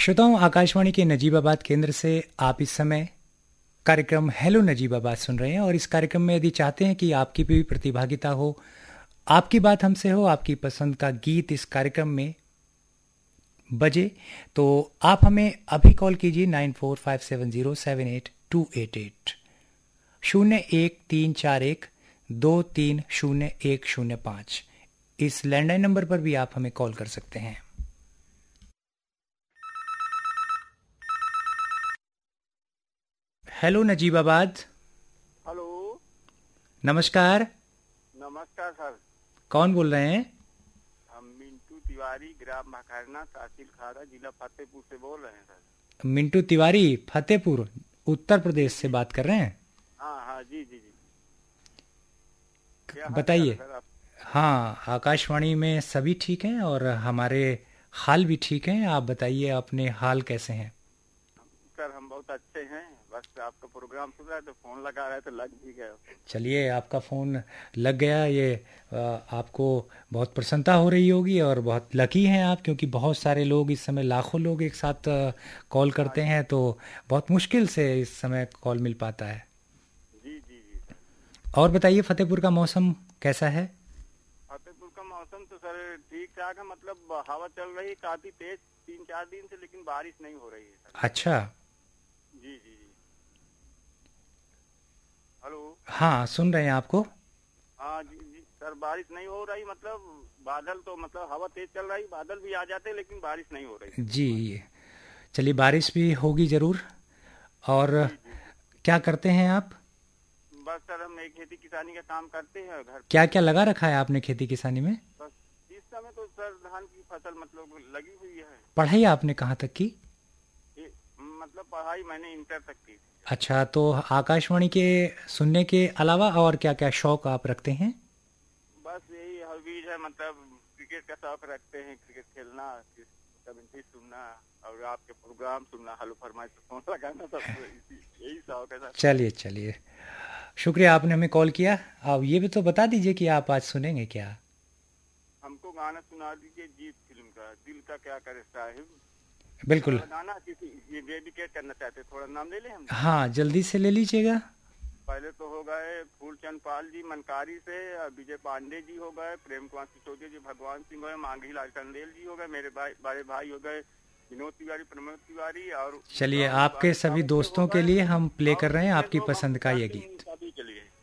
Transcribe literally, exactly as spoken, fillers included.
श्रोताओं, आकाशवाणी के नजीबाबाद केंद्र से आप इस समय कार्यक्रम हेलो नजीबाबाद सुन रहे हैं और इस कार्यक्रम में यदि चाहते हैं कि आपकी भी प्रतिभागिता हो, आपकी बात हमसे हो, आपकी पसंद का गीत इस कार्यक्रम में बजे, तो आप हमें अभी कॉल कीजिए nine four five seven zero seven eight to eight eight शून्य एक तीन चार एक दो तीन शून्य एक शून्य पाँच। इस लैंडलाइन नंबर पर भी आप हमें कॉल कर सकते हैं। हेलो नजीबाबाद। हेलो, नमस्कार। नमस्कार सर। कौन बोल रहे हैं? हम मिंटू तिवारी, ग्राम भाखरना, तहसील खारा, जिला फतेहपुर से बोल रहे हैं सर। मिंटू तिवारी, फतेहपुर, उत्तर प्रदेश से बात कर रहे हैं? हाँ हाँ, जी जी जी। बताइए। हाँ, आकाशवाणी में सभी ठीक हैं और हमारे हाल भी ठीक हैं। आप बताइए, अपने हाल कैसे हैं? सर हम बहुत अच्छे हैं, बस आपका प्रोग्राम सुन रहा है तो फोन लगा रहे तो लग भी गया। चलिए, आपका फोन लग गया, ये आपको बहुत प्रसन्नता हो रही होगी और बहुत लकी हैं आप, क्योंकि बहुत सारे लोग इस समय, लाखों लोग एक साथ कॉल करते हैं तो बहुत मुश्किल से इस समय कॉल मिल पाता है। जी जी जी। और बताइए, फतेहपुर का मौसम कैसा है? फतेहपुर का मौसम तो सर ठीक ठाक है, मतलब हवा चल रही है काफी तेज तीन चार दिन से, लेकिन बारिश नहीं हो रही है सर। अच्छा। जी जी जी। हेलो। हाँ, सुन रहे हैं आपको। हाँ जी जी सर, बारिश नहीं हो रही, मतलब बादल तो, मतलब हवा तेज चल रही, बादल भी आ जाते हैं लेकिन बारिश नहीं हो रही। जी, चलिए, बारिश भी होगी जरूर। और जी जी। क्या करते हैं आप? बस सर हम एक खेती किसानी का काम करते हैं घर। क्या क्या लगा रखा है आपने खेती किसानी में? बस इस समय तो सर धान की फसल मतलब लगी हुई है। पढ़ाई आपने कहाँ तक की? ये, मतलब पढ़ाई मैंने इंटर तक की। अच्छा, तो आकाशवाणी के सुनने के अलावा और क्या क्या शौक आप रखते हैं? बस यही हॉबीज है, मतलब क्रिकेट का शौक रखते हैं, क्रिकेट खेलना, कमेंट्री सुनना और आपके प्रोग्राम सुनना, हेलो फरमाइश फोन लगाना, सब यही शौक है सर। चलिए चलिए, शुक्रिया आपने हमें कॉल किया। अब ये भी तो बता दीजिए कि आप आज सुनेंगे क्या? हमको गाना सुना दीजिए जीत फिल्म का, दिल का क्या करे साहिब। बिल्कुल। गाना किसी ये डेडिकेट करना चाहते, थोड़ा नाम ले लें हम? हाँ, जल्दी से ले लीजिएगा। पहले तो हो गए फूलचंद पाल जी मनकारी से, विजय पांडे जी हो गए, प्रेम कुमार सिसोदिया जी, भगवान सिंह हो गए, मांगी लाल चंदेल जी हो गए, मेरे भाई बड़े भाई हो गए विनोद तिवारी, प्रमोद तिवारी। और चलिए, आपके सभी दोस्तों के लिए हम प्ले कर रहे हैं आपकी पसंद का ये गीत। सभी के लिए।